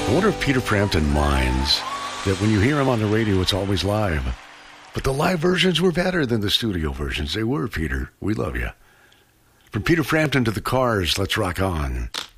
I wonder if Peter Frampton minds that when you hear him on the radio, it's always live. But the live versions were better than the studio versions. They were, Peter. We love you. From Peter Frampton to the Cars, let's rock on.